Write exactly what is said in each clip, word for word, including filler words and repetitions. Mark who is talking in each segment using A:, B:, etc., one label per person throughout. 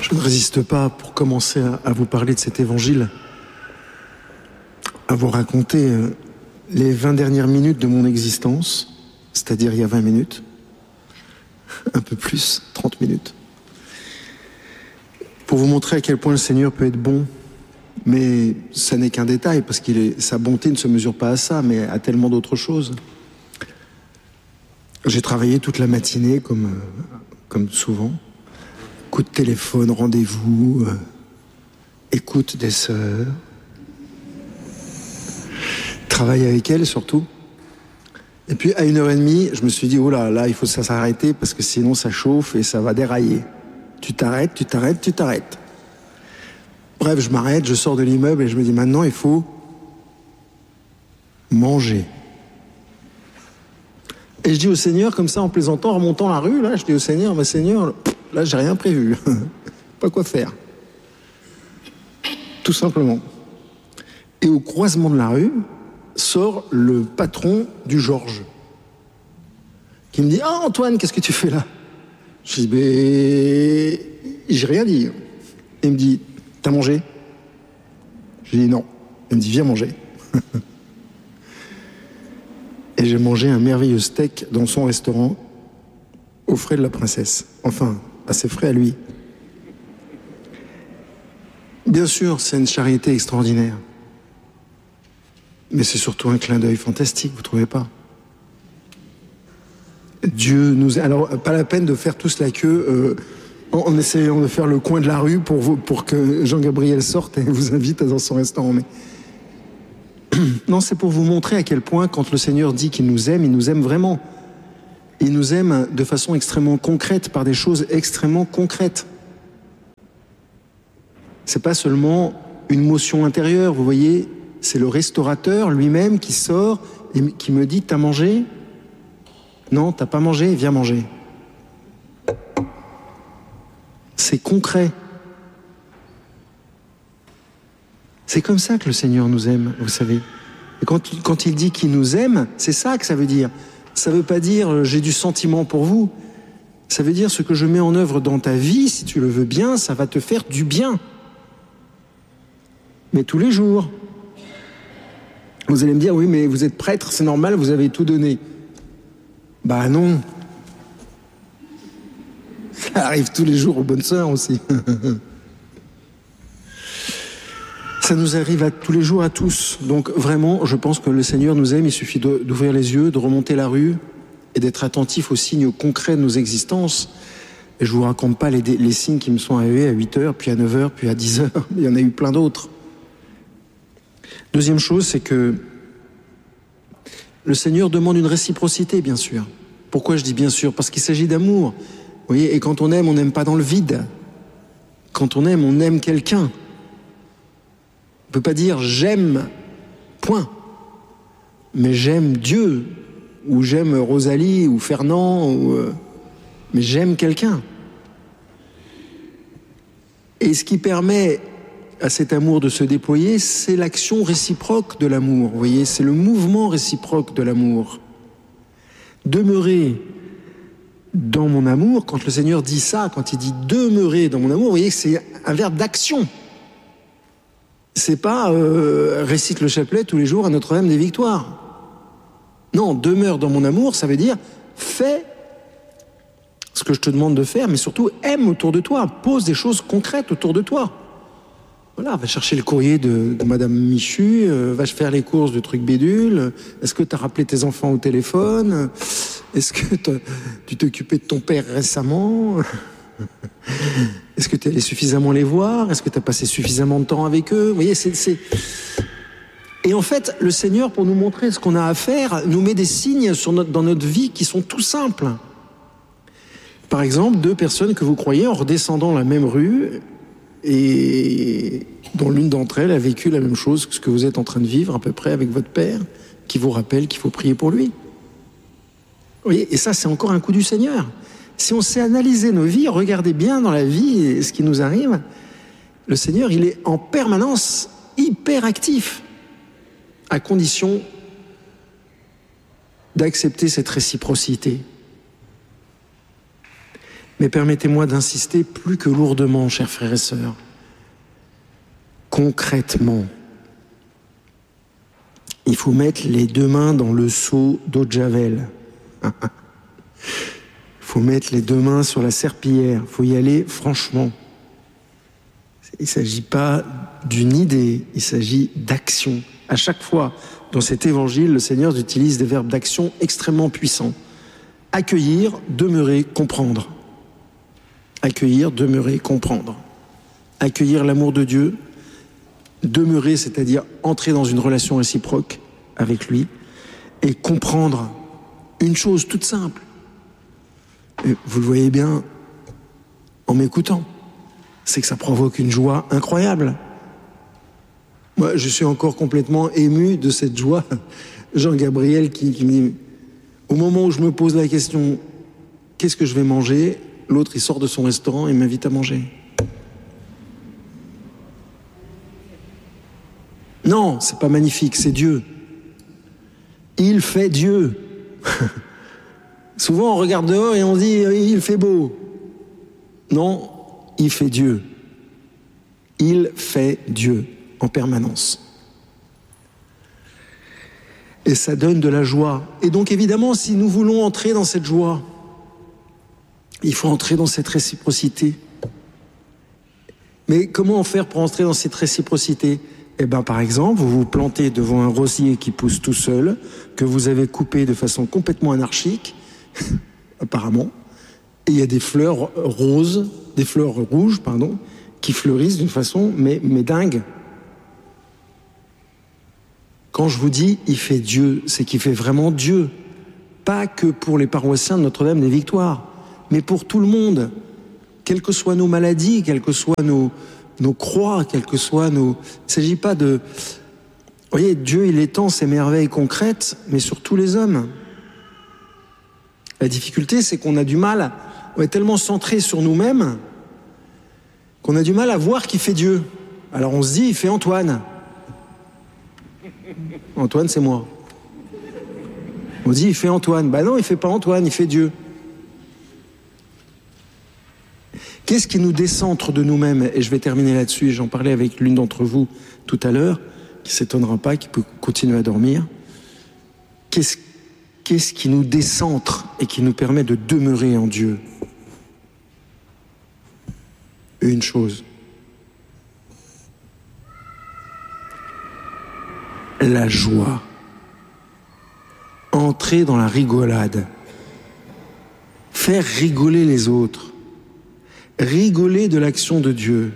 A: Je ne résiste pas, pour commencer à, à vous parler de cet évangile, à vous raconter euh, les vingt dernières minutes de mon existence, c'est-à-dire il y a vingt minutes, un peu plus, trente minutes, pour vous montrer à quel point le Seigneur peut être bon. Mais ça n'est qu'un détail, parce que sa bonté ne se mesure pas à ça, mais à tellement d'autres choses. J'ai travaillé toute la matinée, comme, euh, comme souvent. Coup de téléphone, rendez-vous, euh, écoute des sœurs. Travail avec elles, surtout. Et puis, à une heure et demie, je me suis dit, oh là, là, il faut ça s'arrêter, parce que sinon ça chauffe et ça va dérailler. Tu t'arrêtes, tu t'arrêtes, tu t'arrêtes. Bref, je m'arrête, je sors de l'immeuble et je me dis, maintenant, il faut manger. Et je dis au Seigneur, comme ça, en plaisantant, en remontant la rue, là, je dis au Seigneur, mais Seigneur, là, j'ai rien prévu. Pas quoi faire. Tout simplement. Et au croisement de la rue, sort le patron du Georges, qui me dit, ah, Antoine, qu'est-ce que tu fais là? Je dis, ben, j'ai rien dit. Et il me dit, t'as mangé? J'ai dit non. Il me dit, viens manger. Et j'ai mangé un merveilleux steak dans son restaurant, aux frais de la princesse. Enfin, à ses frais à lui. Bien sûr, c'est une charité extraordinaire. Mais c'est surtout un clin d'œil fantastique, vous trouvez pas? Dieu nous... Alors, pas la peine de faire tous la queue... Euh, en essayant de faire le coin de la rue pour, vous, pour que Jean-Gabriel sorte et vous invite dans son restaurant. Mais... non, c'est pour vous montrer à quel point, quand le Seigneur dit qu'il nous aime, il nous aime vraiment. Il nous aime de façon extrêmement concrète, par des choses extrêmement concrètes. C'est pas seulement une motion intérieure, vous voyez, c'est le restaurateur lui-même qui sort et qui me dit « T'as mangé ? Non, t'as pas mangé ? Viens manger. » C'est concret. C'est comme ça que le Seigneur nous aime, vous savez. Et quand, quand il dit qu'il nous aime, c'est ça que ça veut dire. Ça ne veut pas dire « j'ai du sentiment pour vous ». Ça veut dire ce que je mets en œuvre dans ta vie, si tu le veux bien, ça va te faire du bien. Mais tous les jours. Vous allez me dire « oui, mais vous êtes prêtre, c'est normal, vous avez tout donné ». Bah non. Ça arrive tous les jours aux bonnes sœurs aussi. Ça nous arrive à tous les jours à tous. Donc vraiment, je pense que le Seigneur nous aime. Il suffit de, d'ouvrir les yeux, de remonter la rue et d'être attentif aux signes concrets de nos existences. Et je ne vous raconte pas les, les signes qui me sont arrivés à huit heures, puis à neuf heures, puis à dix heures. Il y en a eu plein d'autres. Deuxième chose, c'est que le Seigneur demande une réciprocité, bien sûr. Pourquoi je dis bien sûr? Parce qu'il s'agit d'amour. Vous voyez, et quand on aime, on n'aime pas dans le vide. Quand on aime, on aime quelqu'un. On ne peut pas dire « j'aime », point. Mais j'aime Dieu, ou j'aime Rosalie, ou Fernand, ou, euh, mais j'aime quelqu'un. Et ce qui permet à cet amour de se déployer, c'est l'action réciproque de l'amour. Vous voyez, c'est le mouvement réciproque de l'amour. Demeurer dans mon amour, quand le Seigneur dit ça, quand il dit demeurer dans mon amour, vous voyez que c'est un verbe d'action. C'est pas euh, récite le chapelet tous les jours à Notre-Dame des Victoires. Non, demeure dans mon amour, ça veut dire fais ce que je te demande de faire, mais surtout aime autour de toi, pose des choses concrètes autour de toi. Voilà, va chercher le courrier de, de Madame Michu, euh, va faire les courses de trucs bédules. Est-ce que tu as rappelé tes enfants au téléphone? Est-ce que tu t'es occupé de ton père récemment? Est-ce que tu es allé suffisamment les voir? Est-ce que tu as passé suffisamment de temps avec eux? Vous voyez, c'est, c'est... Et en fait, le Seigneur, pour nous montrer ce qu'on a à faire, nous met des signes sur notre, dans notre vie qui sont tout simples. Par exemple, deux personnes que vous croyez en redescendant la même rue et dont l'une d'entre elles a vécu la même chose que ce que vous êtes en train de vivre à peu près avec votre père, qui vous rappelle qu'il faut prier pour lui. Vous voyez, et ça, c'est encore un coup du Seigneur. Si on sait analyser nos vies, regardez bien dans la vie et ce qui nous arrive, le Seigneur, il est en permanence hyper actif, à condition d'accepter cette réciprocité. Mais permettez-moi d'insister plus que lourdement, chers frères et sœurs. Concrètement, il faut mettre les deux mains dans le seau d'eau de Javel. Il faut mettre les deux mains sur la serpillière. Il faut y aller franchement. Il ne s'agit pas d'une idée, il s'agit d'action. À chaque fois, dans cet évangile, le Seigneur utilise des verbes d'action extrêmement puissants. Accueillir, demeurer, comprendre. Accueillir, demeurer, comprendre. Accueillir l'amour de Dieu, demeurer, c'est-à-dire entrer dans une relation réciproque avec lui, et comprendre une chose toute simple. Et vous le voyez bien en m'écoutant, c'est que ça provoque une joie incroyable. Moi, je suis encore complètement ému de cette joie. Jean-Gabriel qui, qui me dit, au moment où je me pose la question, qu'est-ce que je vais manger ? L'autre, il sort de son restaurant et m'invite à manger. Non, c'est pas magnifique, c'est Dieu. Il fait Dieu. Souvent, on regarde dehors et on dit, il fait beau. Non, il fait Dieu. Il fait Dieu en permanence. Et ça donne de la joie. Et donc, évidemment, si nous voulons entrer dans cette joie, il faut entrer dans cette réciprocité. Mais comment faire pour entrer dans cette réciprocité ? Eh bien, par exemple, vous vous plantez devant un rosier qui pousse tout seul, que vous avez coupé de façon complètement anarchique, apparemment, et il y a des fleurs roses, des fleurs rouges, pardon, qui fleurissent d'une façon, mais, mais dingue. Quand je vous dis « il fait Dieu », c'est qu'il fait vraiment Dieu. Pas que pour les paroissiens de Notre-Dame des Victoires, mais pour tout le monde. Quelles que soient nos maladies, quelles que soient nos, nos croix, quelles que soient nos... Il ne s'agit pas de... Vous voyez, Dieu, il étend ses merveilles concrètes, mais sur tous les hommes. La difficulté, c'est qu'on a du mal, on est tellement centré sur nous-mêmes, qu'on a du mal à voir qui fait Dieu. Alors on se dit, il fait Antoine. Antoine, c'est moi. On dit, il fait Antoine. Ben non, il fait pas Antoine, il fait Dieu. Qu'est-ce qui nous décentre de nous-mêmes ? Et je vais terminer là-dessus, j'en parlais avec l'une d'entre vous tout à l'heure, qui ne s'étonnera pas, qui peut continuer à dormir. Qu'est-ce, qu'est-ce qui nous décentre et qui nous permet de demeurer en Dieu ? Une chose. La joie. Entrer dans la rigolade. Faire rigoler les autres. Rigoler de l'action de Dieu.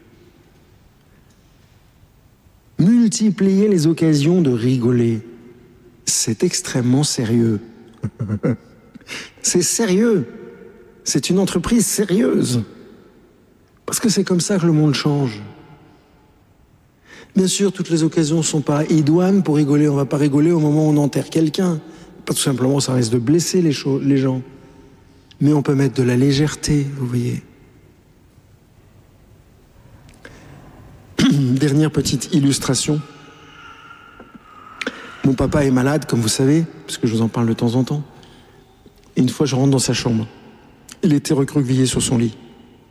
A: Multiplier les occasions de rigoler. C'est extrêmement sérieux. C'est sérieux. C'est une entreprise sérieuse. Parce que c'est comme ça que le monde change. Bien sûr, toutes les occasions ne sont pas idoines pour rigoler. On ne va pas rigoler au moment où on enterre quelqu'un. Pas tout simplement, ça risque de blesser les, cho- les gens. Mais on peut mettre de la légèreté, vous voyez. Dernière petite illustration. Mon papa est malade, comme vous savez, parce que je vous en parle de temps en temps. Et une fois, je rentre dans sa chambre. Il était recroquevillé sur son lit.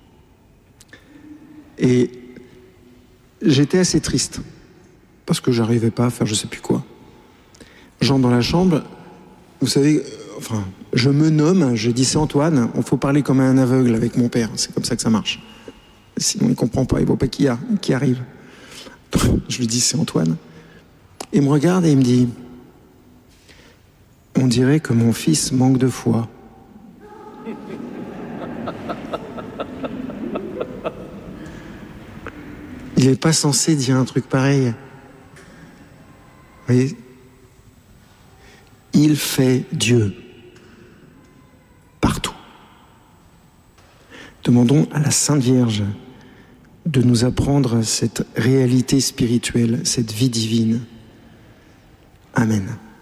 A: Et j'étais assez triste, parce que j'arrivais pas à faire je sais plus quoi. J'entre dans la chambre, vous savez, enfin, je me nomme, je dis c'est Antoine, il faut parler comme un aveugle avec mon père, c'est comme ça que ça marche. Sinon il comprend pas, il voit pas qui, a, qui arrive. Je lui dis c'est Antoine. Il me regarde et il me dit, on dirait que mon fils manque de foi. Il n'est pas censé dire un truc pareil. Vous voyez ? Il fait Dieu. Partout. Demandons à la Sainte Vierge de nous apprendre cette réalité spirituelle, cette vie divine. Amen.